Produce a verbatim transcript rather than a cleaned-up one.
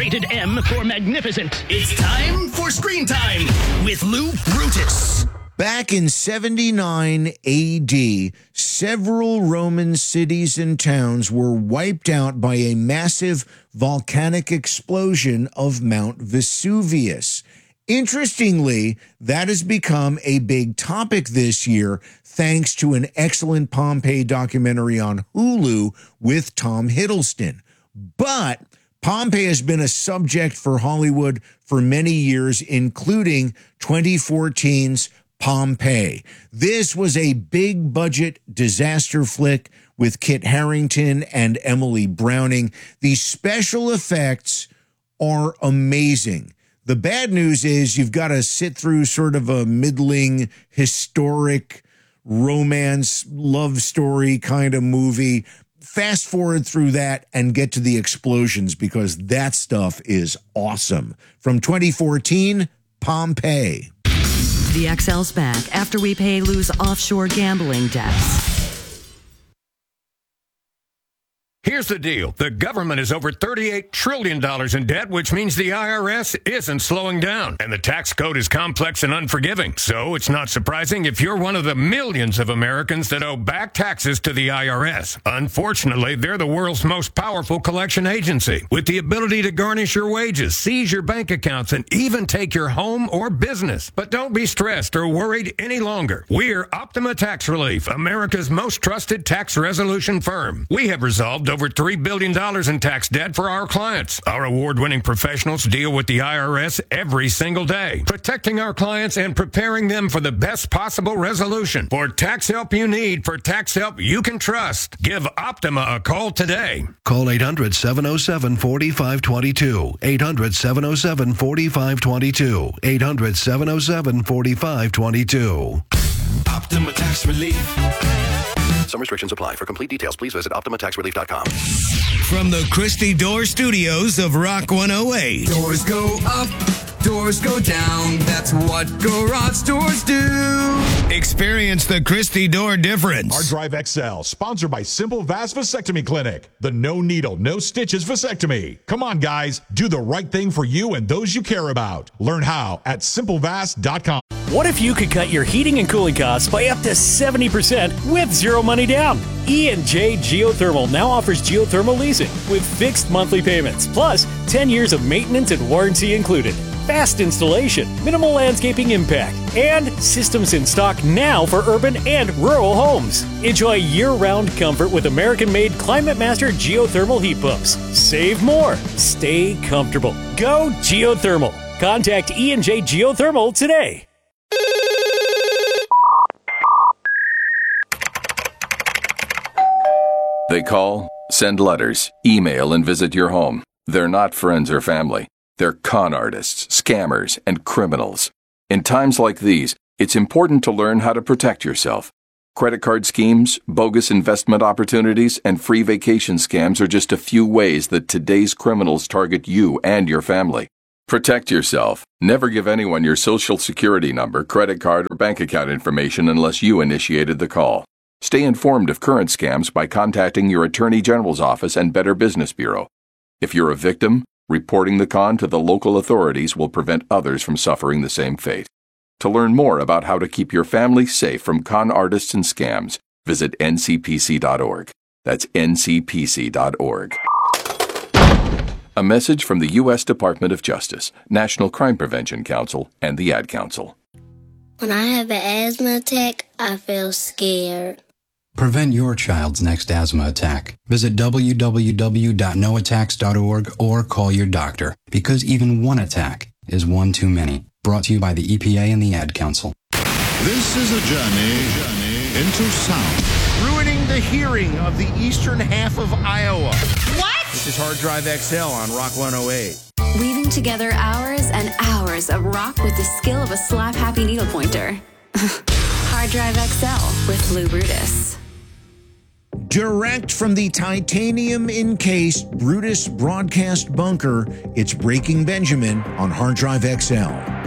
Rated M for magnificent. It's time for Screen Time with Lou Brutus. Back in seventy-nine A D, several Roman cities and towns were wiped out by a massive volcanic explosion of Mount Vesuvius. Interestingly, that has become a big topic this year thanks to an excellent Pompeii documentary on Hulu with Tom Hiddleston. But Pompeii has been a subject for Hollywood for many years, including twenty fourteen's Pompeii. This was a big budget disaster flick with Kit Harington and Emily Browning. The special effects are amazing. The bad news is you've got to sit through sort of a middling historic romance love story kind of movie. Fast forward through that and get to the explosions because that stuff is awesome. From twenty fourteen, Pompeii. The X L's back after we pay Lou's offshore gambling debts. Here's the deal. The government is over thirty-eight trillion dollars in debt, which means the I R S isn't slowing down. And the tax code is complex and unforgiving. So it's not surprising if you're one of the millions of Americans that owe back taxes to the I R S. Unfortunately, they're the world's most powerful collection agency, with the ability to garnish your wages, seize your bank accounts, and even take your home or business. But don't be stressed or worried any longer. We're Optima Tax Relief, America's most trusted tax resolution firm. We have resolved over three billion dollars in tax debt for our clients. Our award-winning professionals deal with the I R S every single day, protecting our clients and preparing them for the best possible resolution. For tax help you need, for tax help you can trust, give Optima a call today. Call eight hundred, seven oh seven, four five two two. eight hundred, seven oh seven, four five two two. eight hundred, seven oh seven, four five two two. Optima Tax Relief. Some restrictions apply. For complete details, please visit Optima Tax Relief dot com. From the Christy Door Studios of Rock one oh eight. Doors go up, doors go down. That's what garage doors do. Experience the Christy Door difference. Hard Drive X L, sponsored by Simple Vast Vasectomy Clinic. The no needle, no stitches vasectomy. Come on, guys. Do the right thing for you and those you care about. Learn how at simple vast dot com. What if you could cut your heating and cooling costs by up to seventy percent with zero money down? E and J Geothermal now offers geothermal leasing with fixed monthly payments, plus ten years of maintenance and warranty included. Fast installation, minimal landscaping impact, and systems in stock now for urban and rural homes. Enjoy year-round comfort with American-made Climate Master geothermal heat pumps. Save more. Stay comfortable. Go geothermal. Contact E and J Geothermal today. They call, send letters, email, and visit your home. They're not friends or family. They're con artists, scammers, and criminals. In times like these, it's important to learn how to protect yourself. Credit card schemes, bogus investment opportunities, and free vacation scams are just a few ways that today's criminals target you and your family. Protect yourself. Never give anyone your social security number, credit card, or bank account information unless you initiated the call. Stay informed of current scams by contacting your Attorney General's office and Better Business Bureau. If you're a victim, reporting the con to the local authorities will prevent others from suffering the same fate. To learn more about how to keep your family safe from con artists and scams, visit N C P C dot org. That's N C P C dot org. A message from the U S Department of Justice, National Crime Prevention Council, and the Ad Council. When I have an asthma attack, I feel scared. Prevent your child's next asthma attack. Visit w w w dot no attacks dot org or call your doctor, because even one attack is one too many. Brought to you by the E P A and the Ad Council. This is a journey, journey into sound. Ruining the hearing of the eastern half of Iowa. What? This is Hard Drive X L on Rock one oh eight. Weaving together hours and hours of rock with the skill of a slap-happy needle pointer. Hard Drive X L with Lou Brutus. Direct from the titanium-encased Brutus broadcast bunker, it's Breaking Benjamin on Hard Drive X L.